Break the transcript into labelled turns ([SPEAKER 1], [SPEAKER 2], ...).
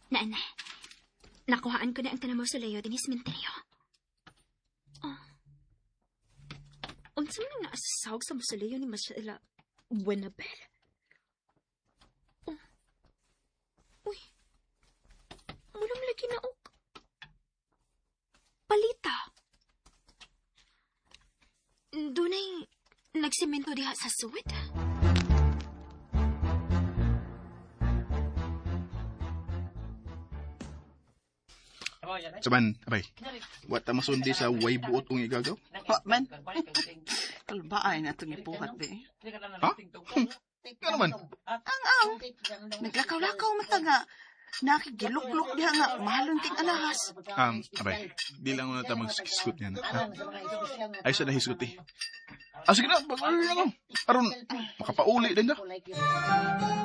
[SPEAKER 1] Naan na. Nakuhaan ko na ang tanang mausoleo din sa sementeryo. Oh. Unsa man nga asawag sa mausoleo ni Marcela Buenabel? Oh. Uy. Mulang lagi na og palita. Dunay nagsemento diha sa suwid.
[SPEAKER 2] Saban, abay. Wata masundi sa way buot kong igagaw?
[SPEAKER 3] Wa man. Kalbaay na itong ipuhat be.
[SPEAKER 2] Ha? Ano man?
[SPEAKER 3] Ang. Naglakaw-lakaw mataga. Nakigiluklok diha nga. Mahalong ting alahas.
[SPEAKER 2] Abay. Di lang na tamang skot niyan. Ay, sa nahisgot eh. Sige na, pag-alala ko. Aron, makapauli din na.